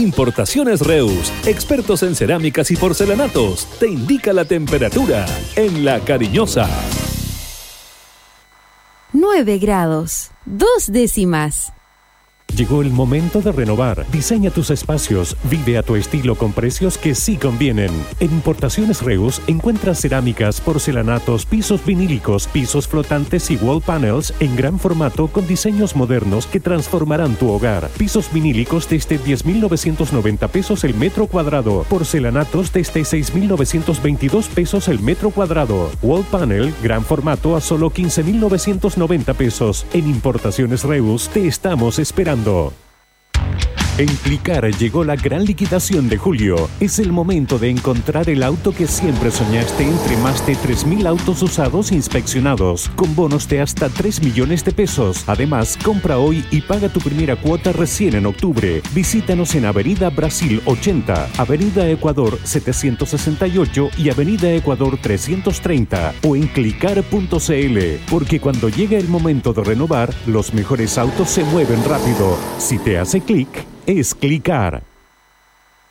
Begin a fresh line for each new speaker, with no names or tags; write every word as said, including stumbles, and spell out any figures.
Importaciones Reus, expertos en cerámicas y porcelanatos, te indica la temperatura en La Cariñosa.
nueve grados, dos décimas.
Llegó el momento de renovar. Diseña tus espacios. Vive a tu estilo con precios que sí convienen. En Importaciones Reus encuentras cerámicas, porcelanatos, pisos vinílicos, pisos flotantes y wall panels en gran formato con diseños modernos que transformarán tu hogar. Pisos vinílicos desde diez mil novecientos noventa pesos el metro cuadrado. Porcelanatos desde seis mil novecientos veintidós pesos el metro cuadrado. Wall panel, gran formato a solo quince mil novecientos noventa pesos. En Importaciones Reus te estamos esperando. En Clicar llegó la gran liquidación de julio. Es el momento de encontrar el auto que siempre soñaste entre más de tres mil autos usados inspeccionados, con bonos de hasta tres millones de pesos. Además, compra hoy y paga tu primera cuota recién en octubre. Visítanos en Avenida Brasil ochenta, Avenida Ecuador setecientos sesenta y ocho y Avenida Ecuador trescientos treinta o en clicar punto cl, porque cuando llega el momento de renovar, los mejores autos se mueven rápido. Si te hace clic, es Clicar.